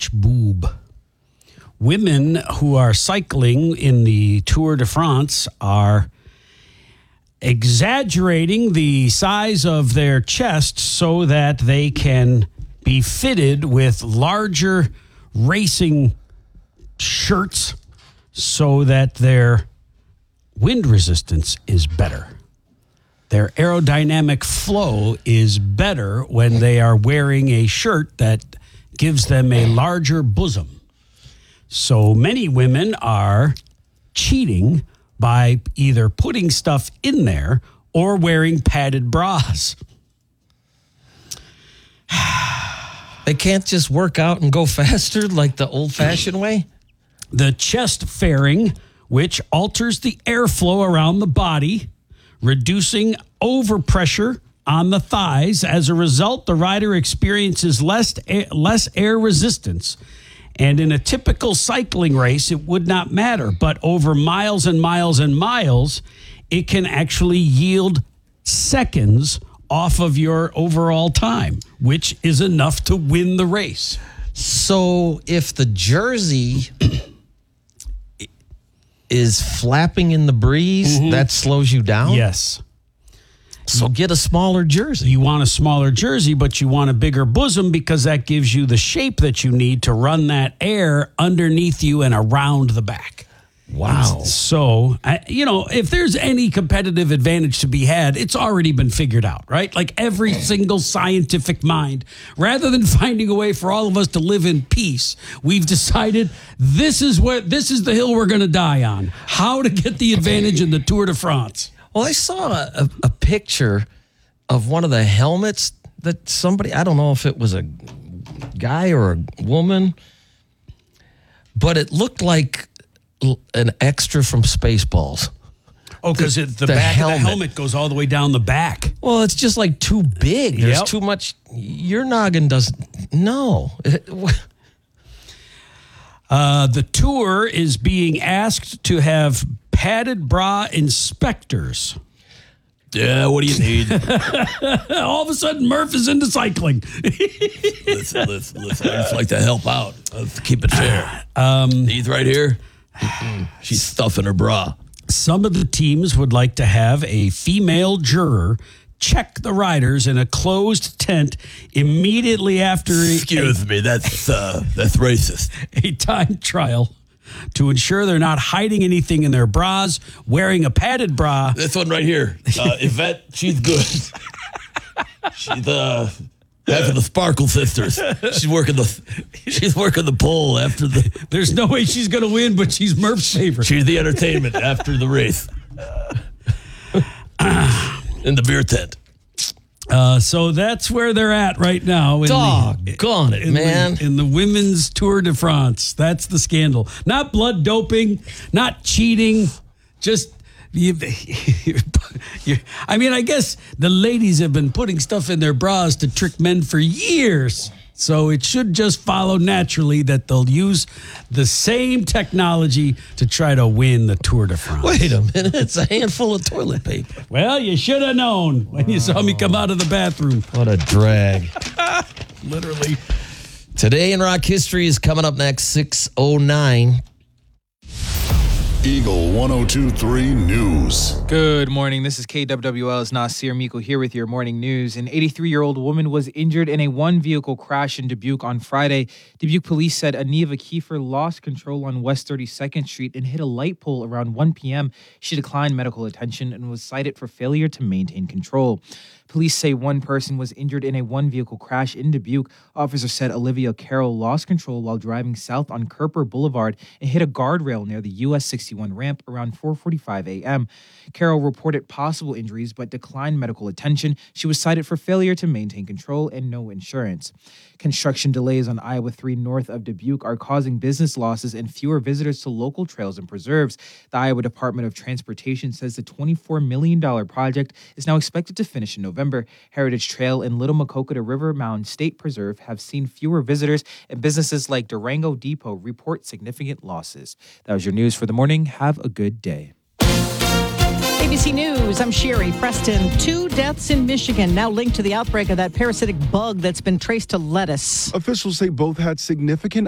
much boob. Women who are cycling in the Tour de France are exaggerating the size of their chest so that they can be fitted with larger racing shirts so that their wind resistance is better. Their aerodynamic flow is better when they are wearing a shirt that gives them a larger bosom. So many women are cheating by either putting stuff in there or wearing padded bras. They can't just work out and go faster like the old-fashioned way? The chest fairing, which alters the airflow around the body, reducing overpressure on the thighs. As a result, the rider experiences less air resistance. And in a typical cycling race, it would not matter. But over miles and miles and miles, it can actually yield seconds off of your overall time, which is enough to win the race. So if the jersey is flapping in the breeze, that slows you down? Yes. So get a smaller jersey. You want a smaller jersey, but you want a bigger bosom because that gives you the shape that you need to run that air underneath you and around the back. Wow. So, if there's any competitive advantage to be had, it's already been figured out, right? Like every single scientific mind, rather than finding a way for all of us to live in peace, we've decided this is the hill we're going to die on. How to get the advantage in the Tour de France. Well, I saw a picture of one of the helmets that somebody, I don't know if it was a guy or a woman, but it looked like an extra from Spaceballs. Oh, because the back of the helmet goes all the way down the back. Well, it's just like too big. There's too much. Your noggin doesn't. No. The Tour is being asked to have padded bra inspectors. Yeah, what do you need? All of a sudden, Murph is into cycling. listen. I just like to help out. Let's keep it fair. These right here, she's stuffing her bra. Some of the teams would like to have a female juror check the riders in a closed tent immediately after Excuse me, that's racist. a time trial to ensure they're not hiding anything in their bras, wearing a padded bra. This one right here, Yvette, she's good. She's after the Sparkle Sisters. She's working the pole after the. There's no way she's going to win, but she's Murph's favorite. She's the entertainment after the race. In the beer tent. So that's where they're at right now. Doggone it, man. In the women's Tour de France. That's the scandal. Not blood doping, not cheating, just... I guess the ladies have been putting stuff in their bras to trick men for years. So it should just follow naturally that they'll use the same technology to try to win the Tour de France. Wait a minute. It's a handful of toilet paper. Well, you should have known when you saw me come out of the bathroom. What a drag. Literally. Today in Rock History is coming up next, 6:09. Eagle 102.3 News. Good morning. This is KWWL's Nasir Miko here with your morning news. An 83-year-old woman was injured in a one-vehicle crash in Dubuque on Friday. Dubuque police said Aniva Kiefer lost control on West 32nd Street and hit a light pole around 1 p.m. She declined medical attention and was cited for failure to maintain control. Police say one person was injured in a one-vehicle crash in Dubuque. Officers said Olivia Carroll lost control while driving south on Kerper Boulevard and hit a guardrail near the US 61 ramp around 4:45 a.m. Carroll reported possible injuries but declined medical attention. She was cited for failure to maintain control and no insurance. Construction delays on Iowa 3 north of Dubuque are causing business losses and fewer visitors to local trails and preserves. The Iowa Department of Transportation says the $24 million project is now expected to finish in November. Heritage Trail and Little Maquoketa River Mountain State Preserve have seen fewer visitors, and businesses like Durango Depot report significant losses. That was your news for the morning. Have a good day. ABC News, I'm Sherry Preston. 2 deaths in Michigan now linked to the outbreak of that parasitic bug that's been traced to lettuce. Officials say both had significant